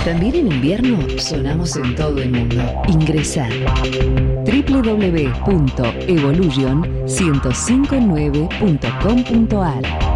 También en invierno sonamos en todo el mundo. Ingresá www.evolution1059.com.ar